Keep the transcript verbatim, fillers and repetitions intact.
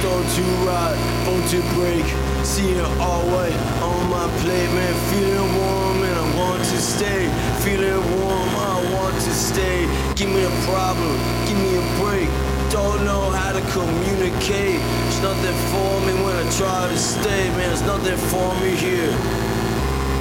stone to rot, phone to break. See it all white on my plate, man. Feeling warm and I want to stay. Feeling warm, I want to stay. Give me a problem, give me a break. Don't know how to communicate. There's nothing for me when I try to stay, man. There's nothing for me here.